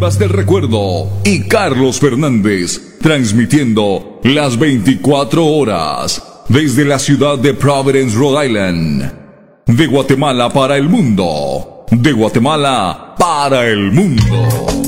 Tumbas del Recuerdo y Carlos Fernández, transmitiendo las 24 horas desde la ciudad de Providence, Rhode Island. De Guatemala para el mundo. De Guatemala para el mundo.